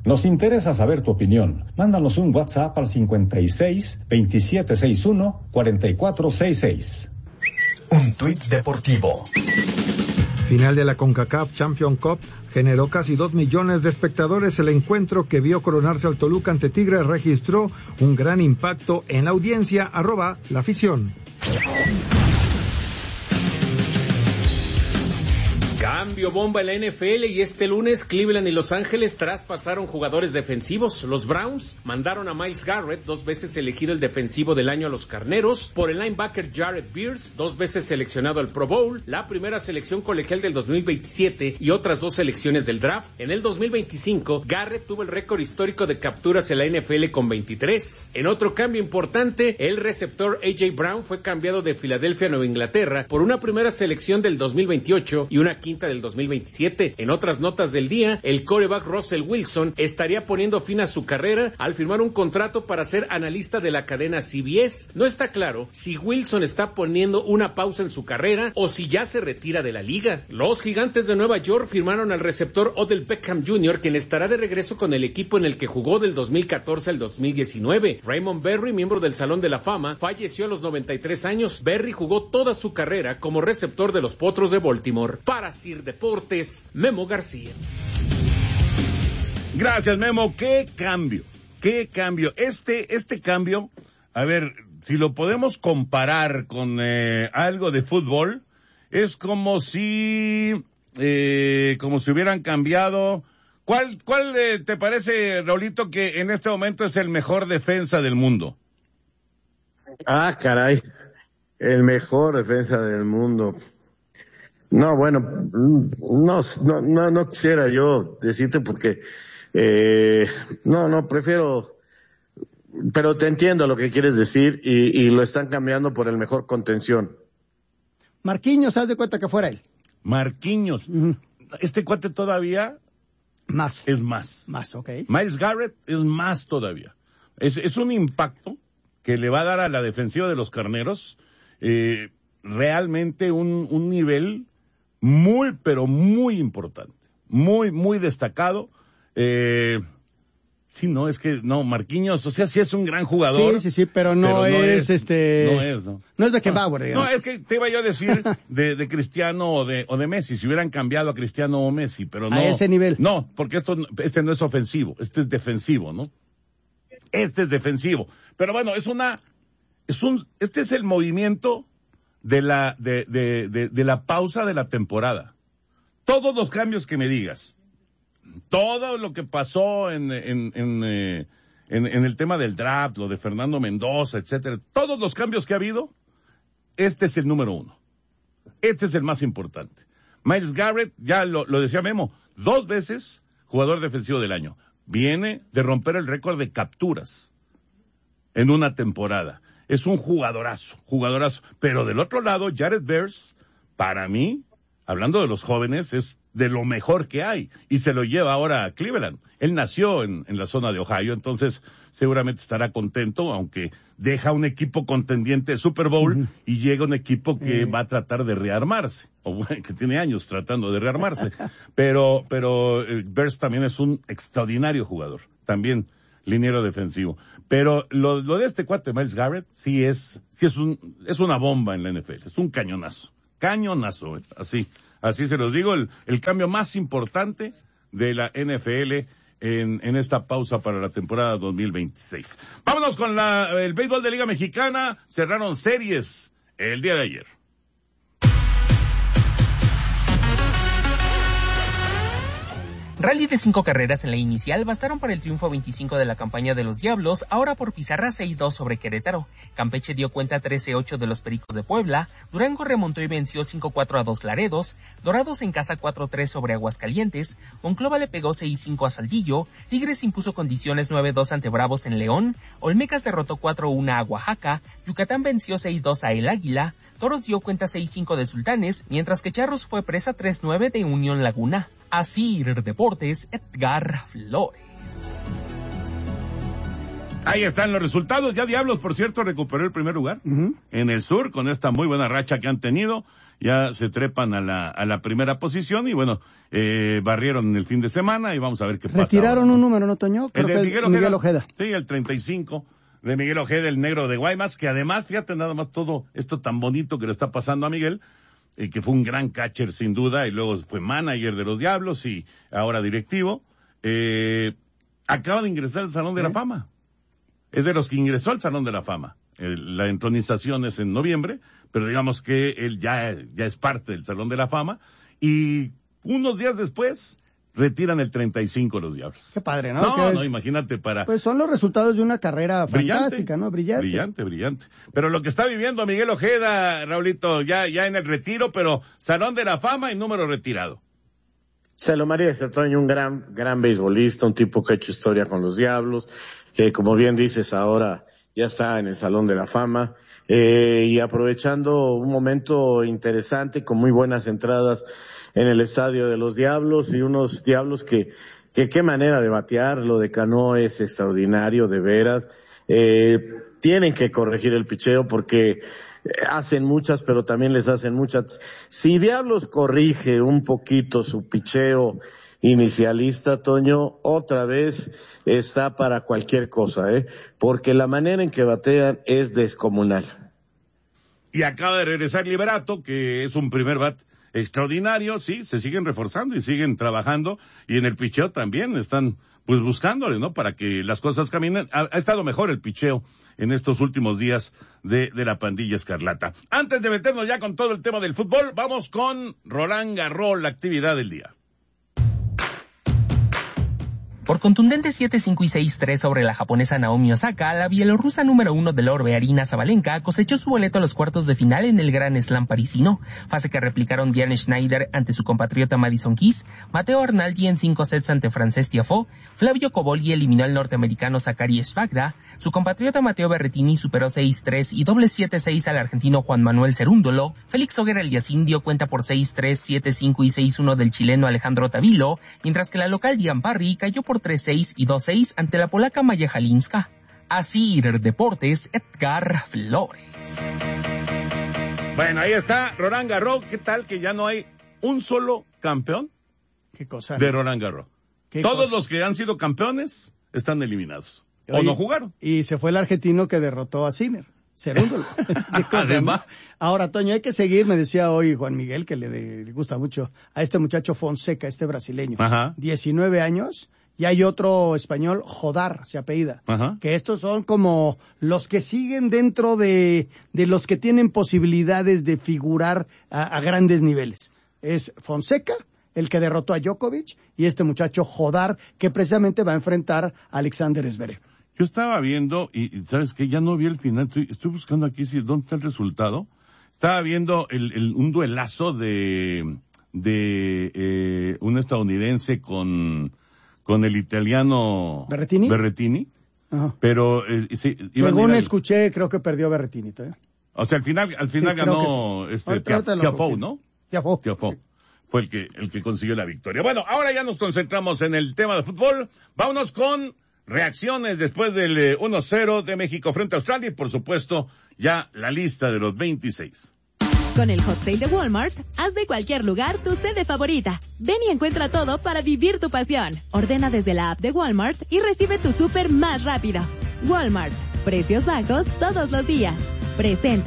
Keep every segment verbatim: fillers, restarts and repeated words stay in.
Nos interesa saber tu opinión. Mándanos un WhatsApp al cincuenta y seis, veintisiete sesenta y uno, cuarenta y cuatro sesenta y seis. Un tuit deportivo. Final de la CONCACAF Champions Cup generó casi dos millones de espectadores. El encuentro que vio coronarse al Toluca ante Tigres registró un gran impacto en la audiencia. Arroba la afición. Cambio bomba en la N F L y este lunes Cleveland y Los Ángeles traspasaron jugadores defensivos. Los Browns mandaron a Myles Garrett, dos veces elegido el defensivo del año a los Carneros, por el linebacker Jared Beers, dos veces seleccionado al Pro Bowl, la primera selección colegial del dos mil veintisiete y otras dos selecciones del draft. En el dos mil veinticinco, Garrett tuvo el récord histórico de capturas en la N F L con veintitrés. En otro cambio importante, el receptor A J Brown fue cambiado de Filadelfia a Nueva Inglaterra por una primera selección del dos mil veintiocho y una quinta del dos mil veintisiete. En otras notas del día, el quarterback Russell Wilson estaría poniendo fin a su carrera al firmar un contrato para ser analista de la cadena C B S. No está claro si Wilson está poniendo una pausa en su carrera o si ya se retira de la liga. Los Gigantes de Nueva York firmaron al receptor Odell Beckham junior, quien estará de regreso con el equipo en el que jugó del dos mil catorce al dos mil diecinueve. Raymond Berry, miembro del Salón de la Fama, falleció a los noventa y tres años. Berry jugó toda su carrera como receptor de los Potros de Baltimore. Para Sir Deportes, Memo García. Gracias, Memo. Qué cambio, qué cambio. Este, este cambio, a ver, si lo podemos comparar con eh, algo de fútbol, es como si, eh, como si hubieran cambiado. ¿Cuál, cuál eh, te parece, Raulito, que en este momento es el mejor defensa del mundo? Ah, caray, el mejor defensa del mundo. No, bueno, no, no, no, no quisiera yo decirte porque, eh, no, no, prefiero, pero te entiendo lo que quieres decir y, y lo están cambiando por el mejor contención. Marquinhos, haz de cuenta que fuera él. Marquinhos. Uh-huh. Este cuate todavía más es más. Más, ok. Myles Garrett es más todavía. Es, es un impacto que le va a dar a la defensiva de los Carneros, eh, realmente un, un nivel muy, pero muy importante, muy, muy destacado. Eh, sí, no, es que, no, Marquinhos, o sea, sí es un gran jugador. Sí, sí, sí, pero no, pero no es, es, este... No es, no. No es Beckenbauer, no, digamos. no, es que te iba yo a decir de, de Cristiano o de, o de Messi, si hubieran cambiado a Cristiano o Messi, pero no. A ese nivel. No, porque esto, este no es ofensivo, este es defensivo, ¿no? Este es defensivo. Pero bueno, es una, es un, este es el movimiento de la, de, de, de, de la pausa de la temporada. Todos los cambios que me digas, todo lo que pasó en, en, en, eh, en, en el tema del draft, lo de Fernando Mendoza, etcétera, todos los cambios que ha habido, este es el número uno. Este es el más importante. Myles Garrett, ya lo, lo decía Memo, dos veces jugador defensivo del año. Viene de romper el récord de capturas en una temporada. Es un jugadorazo, jugadorazo. Pero del otro lado, Jared Beers, para mí, hablando de los jóvenes, es de lo mejor que hay. Y se lo lleva ahora a Cleveland. Él nació en, en la zona de Ohio, entonces seguramente estará contento, aunque deja un equipo contendiente de Super Bowl uh-huh. y llega un equipo que uh-huh. va a tratar de rearmarse, o bueno, que tiene años tratando de rearmarse. pero, pero eh, Beers también es un extraordinario jugador. También liniero defensivo. Pero lo, lo de este cuate Myles Garrett sí es, sí es un, es una bomba en la N F L, es un cañonazo, cañonazo, eh, así, así se los digo, el, el cambio más importante de la N F L en, en esta pausa para la temporada dos mil veintiséis. Vámonos con la, el béisbol de Liga Mexicana, cerraron series el día de ayer. Rally de cinco carreras en la inicial bastaron para el triunfo veinticinco de la campaña de los Diablos, ahora por pizarra seis dos sobre Querétaro. Campeche dio cuenta trece ocho de los Pericos de Puebla, Durango remontó y venció cinco cuatro a dos Laredos, Dorados en casa cuatro tres sobre Aguascalientes, Monclova le pegó seis cinco a Saltillo, Tigres impuso condiciones nueve dos ante Bravos en León, Olmecas derrotó cuatro uno a Oaxaca, Yucatán venció seis dos a El Águila, Toros dio cuenta seis cinco de Sultanes, mientras que Charros fue presa tres nueve de Unión Laguna. Así Deportes, Edgar Flores. Ahí están los resultados. Ya Diablos, por cierto, recuperó el primer lugar uh-huh. en el sur con esta muy buena racha que han tenido. Ya se trepan a la a la primera posición y bueno, eh, barrieron en el fin de semana y vamos a ver qué pasa. Retiraron ahora, un número, ¿no, Toño? Creo el de que Miguel, el, Ojeda, Miguel Ojeda. Sí, el treinta y cinco de Miguel Ojeda, el negro de Guaymas, que además, fíjate nada más todo esto tan bonito que le está pasando a Miguel, eh, que fue un gran catcher sin duda y luego fue manager de los Diablos y ahora directivo. Eh, acaba de ingresar al Salón de ¿Sí? la Fama. Es de los que ingresó al Salón de la Fama. El, la entronización es en noviembre, pero digamos que él ya, ya es parte del Salón de la Fama. Y unos días después, retiran el treinta y cinco los Diablos. Qué padre, ¿no? No, que, no, imagínate para... Pues son los resultados de una carrera brillante, fantástica, ¿no? Brillante. Brillante, brillante. Pero lo que está viviendo Miguel Ojeda, Raulito, ya, ya en el retiro, pero Salón de la Fama y número retirado. Se lo merece, Toño, un gran, gran beisbolista, un tipo que ha hecho historia con los Diablos, que como bien dices ahora ya está en el Salón de la Fama, eh, y aprovechando un momento interesante con muy buenas entradas en el estadio de los Diablos y unos Diablos que, que qué manera de batear, lo de Cano es extraordinario, de veras, eh, tienen que corregir el picheo porque hacen muchas, pero también les hacen muchas. Si Diablos corrige un poquito su picheo inicialista, Toño, otra vez está para cualquier cosa, ¿eh? Porque la manera en que batean es descomunal. Y acaba de regresar Liberato, que es un primer bat extraordinario, sí, se siguen reforzando y siguen trabajando, y en el picheo también están, pues, buscándole, ¿no? Para que las cosas caminen. Ha, ha estado mejor el picheo en estos últimos días de, de la pandilla escarlata. Antes de meternos ya con todo el tema del fútbol, vamos con Roland Garros, la actividad del día. Por contundentes siete cinco y seis tres sobre la japonesa Naomi Osaka, la bielorrusa número uno del orbe Arina Sabalenka cosechó su boleto a los cuartos de final en el Grand Slam parisino, fase que replicaron Diane Schneider ante su compatriota Madison Keys, Matteo Arnaldi en cinco sets ante Frances Tiafoe, Flavio Cobolli eliminó al norteamericano Zachary Svagda, su compatriota Matteo Berrettini superó seis tres y doble siete seis al argentino Juan Manuel Cerúndolo, Félix Auger Aliassime dio cuenta por seis tres, siete cinco y seis uno del chileno Alejandro Tavilo, mientras que la local Diane Parry cayó por tres seis y dos seis ante la polaca Maya Halinska. Así Deportes, Edgar Flores. Bueno, ahí está Roland Garros. ¿Qué tal que ya no hay un solo campeón? ¿Qué cosa? De Roland Garros. Todos cosa? Los que han sido campeones están eliminados. O Oye, no jugaron. Y se fue el argentino que derrotó a Sinner. Cerúndolo. Además. Ahora, Toño, hay que seguir, me decía hoy Juan Miguel, que le, de, le gusta mucho a este muchacho Fonseca, este brasileño. Ajá. diecinueve años. Y hay otro español, Jodar, se apellida. Ajá. Que estos son como los que siguen dentro de, de los que tienen posibilidades de figurar a, a grandes niveles. Es Fonseca, el que derrotó a Djokovic, y este muchacho Jodar, que precisamente va a enfrentar a Alexander Zverev. Yo estaba viendo, y ¿sabes qué? Ya no vi el final, estoy, estoy buscando aquí si dónde está el resultado. Estaba viendo el, el, un duelazo de, de eh, un estadounidense con... con el italiano Berrettini, Berrettini Ajá. pero eh, sí, según a escuché, creo que perdió Berrettini todavía. O sea, al final al final sí, ganó sí. este Tiafoe, ¿no? Tiafoe. Tiafoe. Sí. Fue el que el que consiguió la victoria. Bueno, ahora ya nos concentramos en el tema de fútbol. Vámonos con reacciones después del eh, uno cero de México frente a Australia y por supuesto ya la lista de los veintiséis. Con el Hot Sale de Walmart, haz de cualquier lugar tu sede favorita. Ven y encuentra todo para vivir tu pasión. Ordena desde la app de Walmart y recibe tu súper más rápido. Walmart. Precios bajos todos los días. Presenta.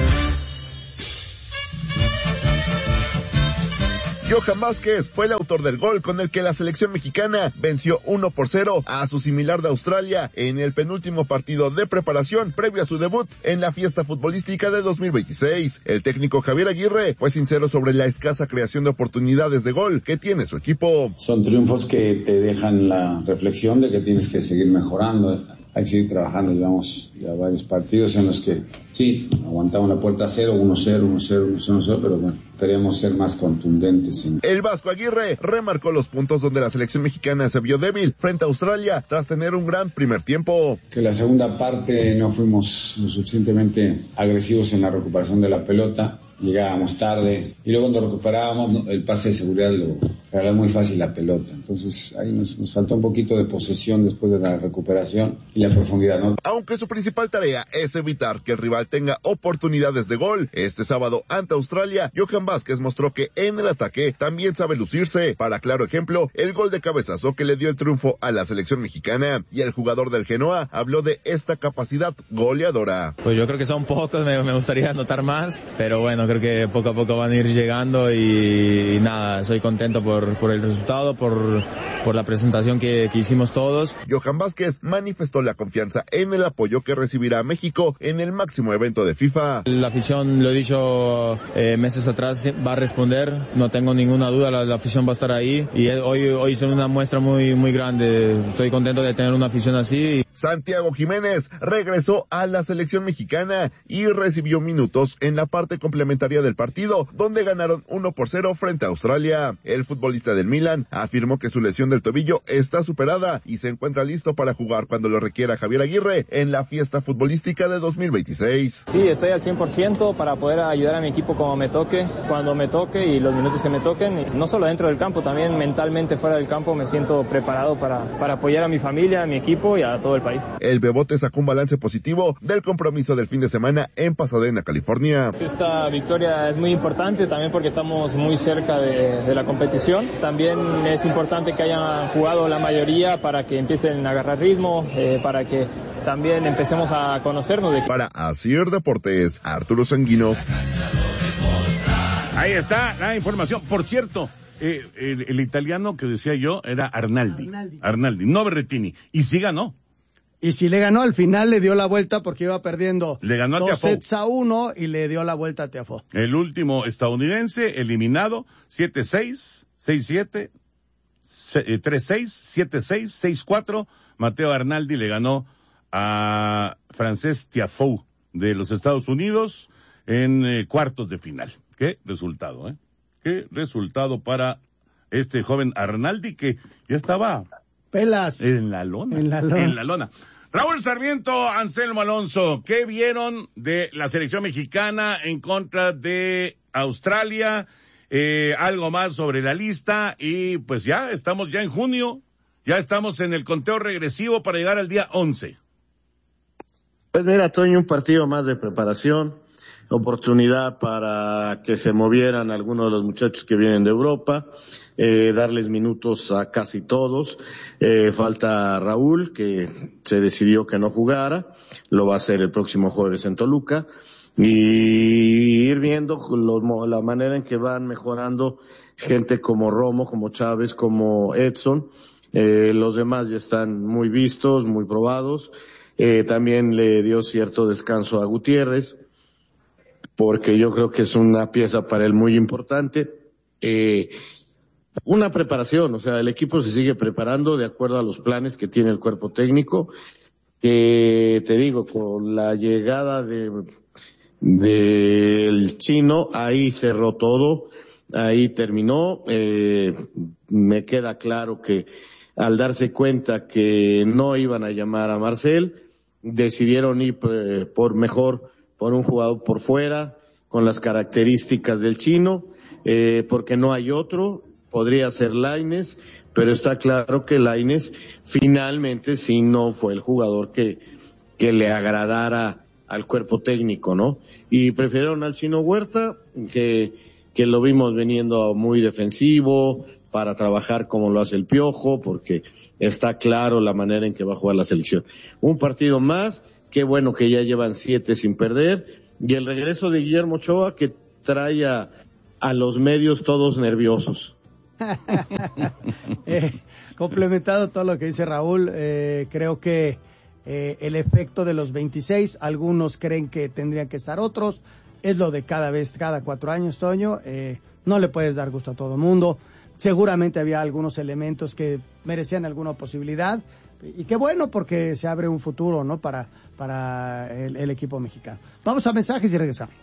Johan Vázquez fue el autor del gol con el que la selección mexicana venció uno por cero a su similar de Australia en el penúltimo partido de preparación previo a su debut en la fiesta futbolística de dos mil veintiséis. El técnico Javier Aguirre fue sincero sobre la escasa creación de oportunidades de gol que tiene su equipo. Son triunfos que te dejan la reflexión de que tienes que seguir mejorando. Hay que seguir trabajando, llevamos ya varios partidos en los que sí, aguantamos la puerta a cero, uno cero, uno cero, uno cero, pero bueno, queremos ser más contundentes. En... El Vasco Aguirre remarcó los puntos donde la selección mexicana se vio débil frente a Australia tras tener un gran primer tiempo. Que la segunda parte no fuimos lo suficientemente agresivos en la recuperación de la pelota, llegábamos tarde y luego cuando recuperábamos el pase de seguridad lo regalar muy fácil la pelota. Entonces ahí nos, nos faltó un poquito de posesión después de la recuperación y la profundidad, ¿no? Aunque su principal tarea es evitar que el rival tenga oportunidades de gol, este sábado ante Australia, Johan Vázquez mostró que en el ataque también sabe lucirse. Para claro ejemplo, el gol de cabezazo que le dio el triunfo a la selección mexicana, y el jugador del Genoa habló de esta capacidad goleadora. Pues yo creo que son pocos, me, me gustaría anotar más, pero bueno, creo que poco a poco van a ir llegando y, y nada, soy contento por, por el resultado, por, por la presentación que, que hicimos todos. Johan Vázquez manifestó la confianza en el apoyo que recibirá a México en el máximo evento de FIFA. La afición, lo he dicho eh, meses atrás, va a responder, no tengo ninguna duda, la, la afición va a estar ahí y hoy, hoy hice una muestra muy, muy grande, estoy contento de tener una afición así. Santiago Jiménez regresó a la selección mexicana y recibió minutos en la parte complementaria del partido, donde ganaron uno por cero frente a Australia. El futbolista del Milan afirmó que su lesión del tobillo está superada y se encuentra listo para jugar cuando lo requiera Javier Aguirre en la fiesta futbolística de dos mil veintiséis. Sí, estoy al cien por ciento para poder ayudar a mi equipo como me toque, cuando me toque y los minutos que me toquen, y no solo dentro del campo, también mentalmente fuera del campo me siento preparado para, para apoyar a mi familia, a mi equipo y a todo el país. El Bebote sacó un balance positivo del compromiso del fin de semana en Pasadena, California. Esta victoria es muy importante también porque estamos muy cerca de, de la competición. También es importante que hayan jugado la mayoría para que empiecen a agarrar ritmo, eh, para que también empecemos a conocernos. De... Para Asir Deportes, Arturo Sanguino. Ahí está la información. Por cierto, eh, el, el italiano que decía yo era Arnaldi. Arnaldi, Arnaldi no Berrettini. Y sí ganó. Y si le ganó, al final le dio la vuelta porque iba perdiendo le ganó dos Tiafoe. sets a uno y le dio la vuelta a Tiafoe. El último estadounidense eliminado, siete seis, seis siete, tres seis, siete seis, seis cuatro. Matteo Arnaldi le ganó a Frances Tiafoe de los Estados Unidos en eh, cuartos de final. Qué resultado, ¿eh? Qué resultado para este joven Arnaldi que ya estaba... Pelas. En la lona. En la lona. En la lona. Raúl Sarmiento, Anselmo Alonso, ¿qué vieron de la selección mexicana en contra de Australia? Eh, algo más sobre la lista y pues ya estamos ya en junio, ya estamos en el conteo regresivo para llegar al día once. Pues mira, Toño, un partido más de preparación, oportunidad para que se movieran algunos de los muchachos que vienen de Europa, eh, darles minutos a casi todos. Eh, falta Raúl, que se decidió que no jugara, lo va a hacer el próximo jueves en Toluca, y ir viendo los, la manera en que van mejorando gente como Romo, como Chávez, como Edson. Eh, los demás ya están muy vistos, muy probados. Eh, también le dio cierto descanso a Gutiérrez, porque yo creo que es una pieza para él muy importante. Eh, una preparación, o sea, el equipo se sigue preparando de acuerdo a los planes que tiene el cuerpo técnico, que te digo, con la llegada de del chino, ahí cerró todo, ahí terminó. Eh, me queda claro que al darse cuenta que no iban a llamar a Marcel, decidieron ir eh, por mejor por un jugador por fuera, con las características del chino, eh, porque no hay otro, podría ser Lainez, pero está claro que Lainez finalmente sí no fue el jugador que, que le agradara al cuerpo técnico, ¿no? Y prefirieron al Chino Huerta, que, que lo vimos veniendo muy defensivo, para trabajar como lo hace el Piojo, porque está claro la manera en que va a jugar la selección. Un partido más, qué bueno que ya llevan siete sin perder, y el regreso de Guillermo Ochoa que trae a, a los medios todos nerviosos. eh, complementado todo lo que dice Raúl, eh, creo que eh, el efecto de los veintiséis, algunos creen que tendrían que estar otros, es lo de cada vez, cada cuatro años, Toño, eh, no le puedes dar gusto a todo mundo, seguramente había algunos elementos que merecían alguna posibilidad, y qué bueno porque se abre un futuro, ¿no? Para, para el, el equipo mexicano. Vamos a mensajes y regresamos.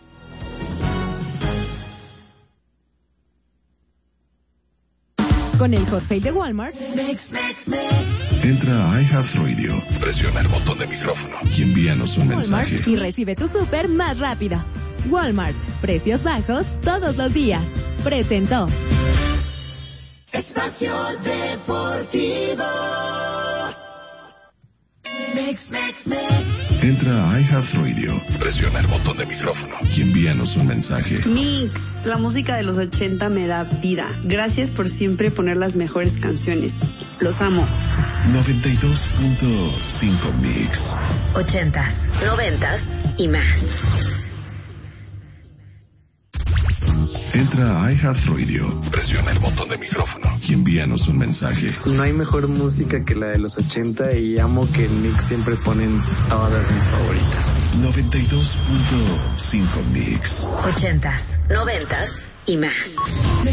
Con el Hot Sale de Walmart. Entra a iHeartRadio, presiona el botón de micrófono y envíanos un Walmart mensaje. Y recibe tu súper más rápido. Walmart, precios bajos todos los días. Presentó. Espacio Deportivo. Mix, mix, mix. Entra a iHeartRadio, presiona el botón de micrófono y envíanos un mensaje. Mix, la música de los ochenta me da vida. Gracias por siempre poner las mejores canciones. Los amo. noventa y dos punto cinco Mix. Ochentas, noventas y más. Entra a iHeartRadio, presiona el botón de micrófono y envíanos un mensaje. No hay mejor música que la de los ochenta y amo que en Mix siempre ponen todas mis favoritas. noventa y dos punto cinco Mix. Ochentas, noventas y más.